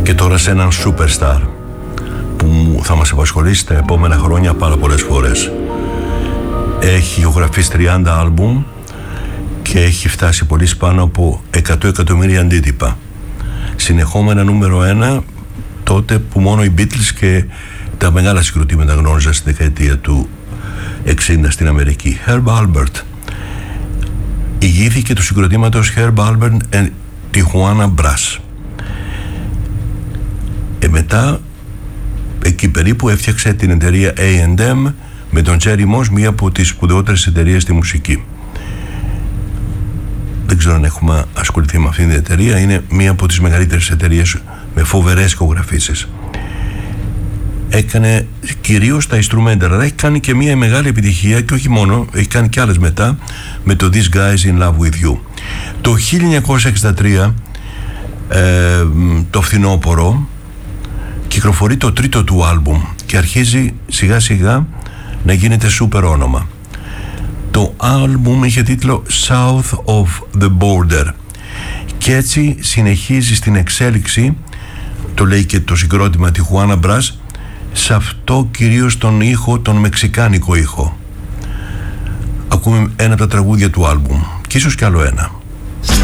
Και τώρα σε έναν superstar που θα μας απασχολήσει τα επόμενα χρόνια πάρα πολλές φορές. Έχει ηχογραφήσει 30 άλμπουμ και έχει φτάσει πολύ πάνω από 100 εκατομμύρια αντίτυπα. Συνεχόμενα νούμερο 1, τότε που μόνο οι Beatles και τα μεγάλα συγκροτήματα γνώριζαν στη δεκαετία του 60 στην Αμερική. Herb Alpert ηγήθηκε του συγκροτήματος Herb Alpert and Tijuana Brass. Μετά εκεί περίπου έφτιαξε την εταιρεία A&M με τον Jerry Moss, μία από τις σπουδαιότερες εταιρείες στη μουσική. Δεν ξέρω αν έχουμε ασχοληθεί με αυτήν την εταιρεία. Είναι μία από τις μεγαλύτερες εταιρείες με φοβερές ηχογραφήσεις. Έκανε κυρίως τα instrumental, αλλά έχει κάνει και μία μεγάλη επιτυχία, και όχι μόνο, έχει κάνει και άλλες μετά, με το This Guy's in Love with You. Το 1963, το φθινόπωρο, κυκλοφορεί το τρίτο του άλμπουμ και αρχίζει σιγά σιγά να γίνεται σούπερ όνομα. Το άλμπουμ είχε τίτλο South of the Border και έτσι συνεχίζει στην εξέλιξη, το λέει και το συγκρότημα Tijuana Brass, σε αυτό κυρίως τον ήχο, τον μεξικάνικο ήχο. Ακούμε ένα από τα τραγούδια του άλμπουμ και ίσως κι άλλο ένα.